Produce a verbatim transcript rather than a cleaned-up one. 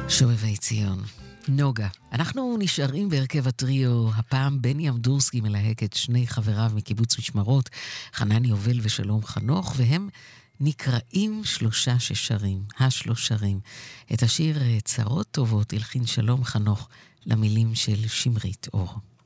שובבי ציון, נוגה. אנחנו נשארים בהרכב הטריו, הפעם בני אמדורסקי מלהק את שני חבריו מקיבוץ משמרות, חנן יובל ושלום חנוך, והם נקראים שלושה ששרים, השלושרים. את השיר צרות טובות הלחין שלום חנוך למילים של שמרית אור.